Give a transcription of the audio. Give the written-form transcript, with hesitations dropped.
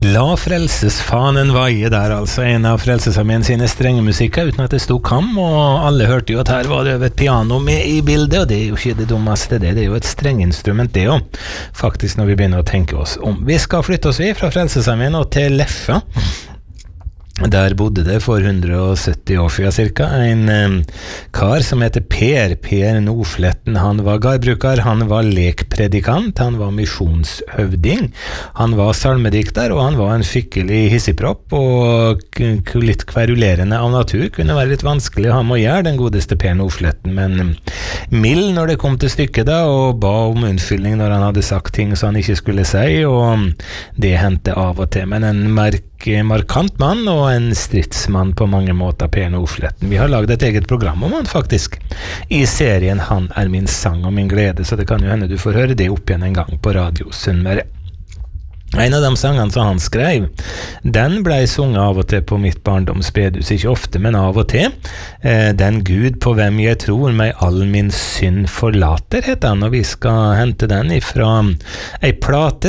La frelsesfanen vaie der, altså en av Frelsesarmeen sine strenge musikker, uten at det stod kam, og alle hørte jo at her var det over et piano med i bildet, og det er jo ikke det dummeste, det er jo et strenginstrument det jo, faktisk når vi begynner å tenke oss om. Vi skal flytte oss fra Frelsesarmeen og til Leffa. Der bodde det for 170 år siden cirka en kar som heter Per Nordfletten. Han var gardbruker, han var lekpredikant, han var misjonshøvding, han var salmedikter, og han var en skikkelig hissigpropp og litt kverulerende av natur. Kunne være litt vanskelig å ha med å gjøre, den godeste Per Nordfletten, men mild når det kom til stykket da, og ba om unnskyldning når han hadde sagt ting som han ikke skulle si, og det hendte av og til. Men en markant mann og en stridsmann på mange måter, Per Nordfletten. Vi har laget et eget program om han faktisk, i serien Han er min sang og min glede, så det kan jo hende du får høre det opp igjen en gang på Radio Sunnmøre. En av de sangene som han skrev, den ble sunget av og til på mitt barndomsbedhus, ikke ofte, men av og til. Den Gud på hvem jeg tror meg all min synd forlater, heter han, og vi skal hente den ifra ei plate